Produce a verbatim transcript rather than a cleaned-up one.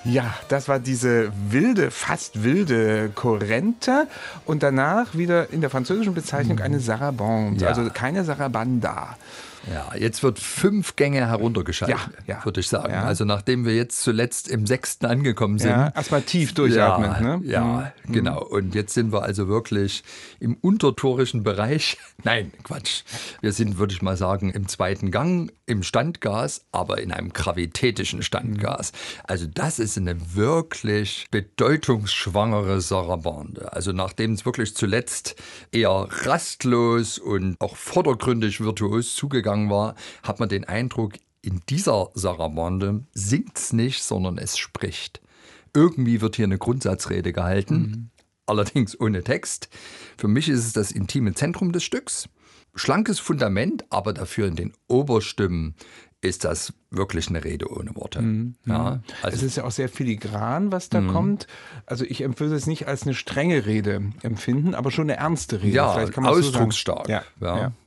Ja, das war diese wilde, fast wilde Corrente und danach wieder in der französischen Bezeichnung eine Sarabande, Ja. also keine Sarabanda. Ja, jetzt wird fünf Gänge heruntergeschaltet, Ja, ja. würde ich sagen. Ja. Also nachdem wir jetzt zuletzt im sechsten angekommen sind. Ja, erstmal tief durchatmen. Ja, ne? ja Mhm. genau. Und jetzt sind wir also wirklich im untertorischen Bereich. Nein, Quatsch. Wir sind, würde ich mal sagen, im zweiten Gang, im Standgas, aber in einem gravitätischen Standgas. Also das ist eine wirklich bedeutungsschwangere Sarabande. Also nachdem es wirklich zuletzt eher rastlos und auch vordergründig virtuos zugegangen war, hat man den Eindruck, in dieser Sarabande singt es nicht, sondern es spricht. Irgendwie wird hier eine Grundsatzrede gehalten, mhm. allerdings ohne Text. Für mich ist es das intime Zentrum des Stücks. Schlankes Fundament, aber dafür in den Oberstimmen ist das wirklich eine Rede ohne Worte. Mhm. Ja, also es ist ja auch sehr filigran, was da mhm. kommt. Also ich empfinde es nicht als eine strenge Rede empfinden, aber schon eine ernste Rede. Ja, Vielleicht kann man es so sagen. ausdrucksstark. Ja, ja. ja.